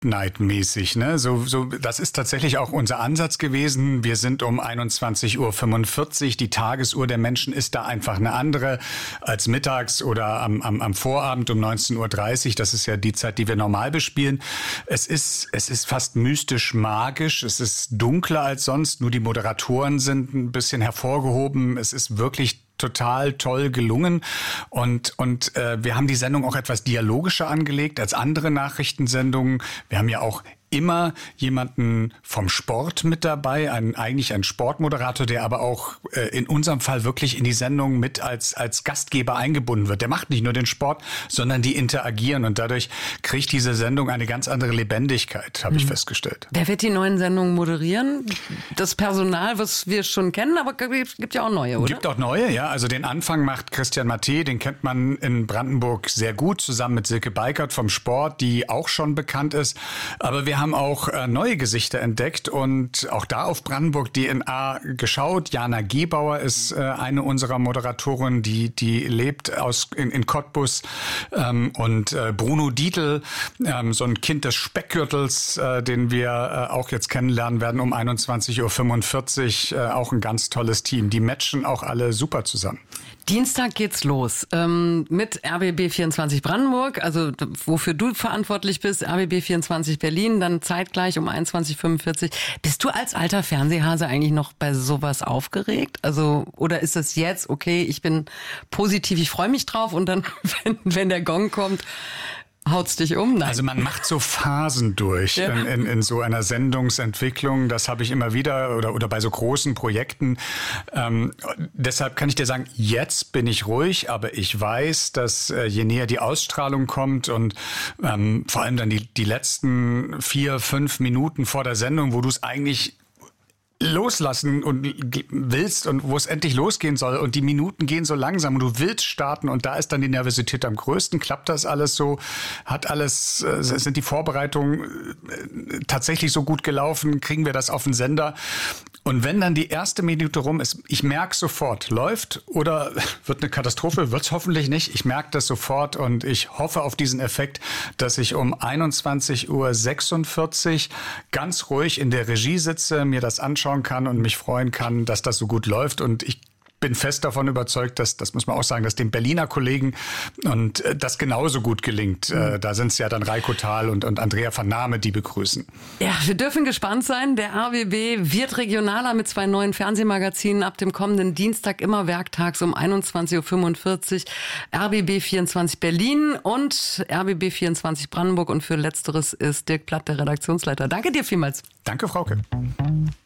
Night-mäßig, ne? Das ist tatsächlich auch unser Ansatz gewesen. Wir sind um 21:45 Uhr. Die Tagesuhr der Menschen ist da einfach eine andere als mittags oder am Vorabend um 19:30 Uhr. Das ist ja die Zeit, die wir normal bespielen. Es ist fast mystisch magisch. Es ist dunkler als sonst. Nur die Moderatoren sind ein bisschen hervorgehoben. Es ist wirklich total toll gelungen und wir haben die Sendung auch etwas dialogischer angelegt als andere Nachrichtensendungen. Wir haben ja auch immer jemanden vom Sport mit dabei, eigentlich ein Sportmoderator, der aber auch in unserem Fall wirklich in die Sendung mit als Gastgeber eingebunden wird. Der macht nicht nur den Sport, sondern die interagieren und dadurch kriegt diese Sendung eine ganz andere Lebendigkeit, habe ich festgestellt. Wer wird die neuen Sendungen moderieren? Das Personal, was wir schon kennen, aber es gibt ja auch neue, oder? Gibt auch neue, ja. Also den Anfang macht Christian Matte, den kennt man in Brandenburg sehr gut, zusammen mit Silke Beikert vom Sport, die auch schon bekannt ist. Aber wir haben auch neue Gesichter entdeckt und auch da auf Brandenburg DNA geschaut. Jana Gebauer ist eine unserer Moderatoren, die lebt in Cottbus, und Bruno Dietl, so ein Kind des Speckgürtels, den wir auch jetzt kennenlernen werden um 21:45 Uhr, auch ein ganz tolles Team. Die matchen auch alle super zusammen. Dienstag geht's los mit RBB24 Brandenburg, also wofür du verantwortlich bist, RBB24 Berlin, dann zeitgleich um 21:45 Uhr. Bist du als alter Fernsehhase eigentlich noch bei sowas aufgeregt? Also, oder ist das jetzt, okay, ich bin positiv, ich freue mich drauf und dann, wenn der Gong kommt, haut's dich um? Nein. Also man macht so Phasen durch in so einer Sendungsentwicklung. Das habe ich immer wieder oder bei so großen Projekten. Deshalb kann ich dir sagen, jetzt bin ich ruhig, aber ich weiß, dass je näher die Ausstrahlung kommt und vor allem dann die letzten 4-5 Minuten vor der Sendung, wo du es eigentlich loslassen und willst und wo es endlich losgehen soll und die Minuten gehen so langsam und du willst starten und da ist dann die Nervosität am größten. Klappt das alles so? Sind die Vorbereitungen tatsächlich so gut gelaufen? Kriegen wir das auf den Sender? Und wenn dann die erste Minute rum ist, ich merke sofort, läuft oder wird eine Katastrophe, wird's hoffentlich nicht. Ich merke das sofort und ich hoffe auf diesen Effekt, dass ich um 21:46 Uhr ganz ruhig in der Regie sitze, mir das anschauen kann und mich freuen kann, dass das so gut läuft. Und ich bin fest davon überzeugt, das muss man auch sagen, dass dem Berliner Kollegen und das genauso gut gelingt. Da sind es ja dann Reiko Thal und Andrea van Name, die begrüßen. Ja, wir dürfen gespannt sein. Der RBB wird regionaler mit 2 neuen Fernsehmagazinen ab dem kommenden Dienstag, immer werktags um 21:45 Uhr. RBB24 Berlin und RBB24 Brandenburg. Und für Letzteres ist Dirk Platt, der Redaktionsleiter. Danke dir vielmals. Danke, Frauke.